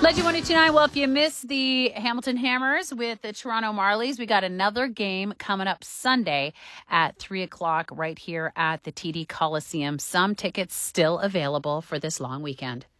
Pledging 1029. Well, if you missed the Hamilton Hammers with the Toronto Marlies, we got another game coming up Sunday at 3 o'clock right here at the TD Coliseum. Some tickets still available for this long weekend.